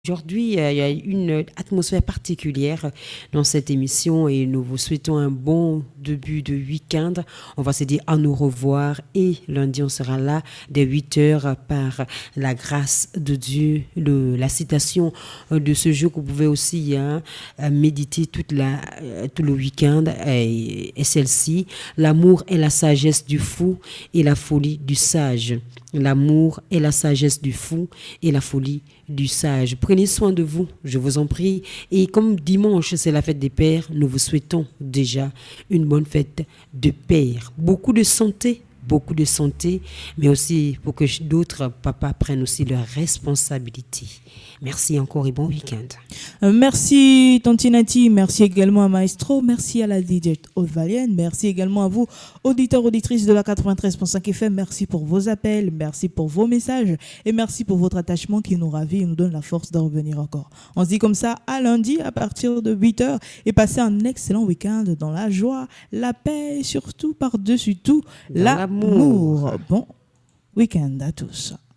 Aujourd'hui, il y a une atmosphère particulière dans cette émission et nous vous souhaitons un bon début de week-end. On va se dire à nous revoir et lundi, on sera là dès 8 heures par la grâce de Dieu. La citation de ce jour que vous pouvez aussi méditer tout le week-end est celle-ci. L'amour est la sagesse du fou et la folie du sage. L'amour est la sagesse du fou et la folie du sage. Prenez soin de vous, je vous en prie. Et comme dimanche, c'est la fête des pères, nous vous souhaitons déjà une bonne fête de pères. Beaucoup de santé, mais aussi pour que d'autres papas prennent aussi leurs responsabilités. Merci encore et bon week-end. Merci Tantinati, merci également à Maestro, merci à la DJ Haute-Valienne, merci également à vous, auditeurs, auditrices de la 93.5 FM, merci pour vos appels, merci pour vos messages et merci pour votre attachement qui nous ravit et nous donne la force de revenir encore. On se dit comme ça à lundi à partir de 8h et passez un excellent week-end dans la joie, la paix et surtout par-dessus tout, l'amour. Bon week-end à tous.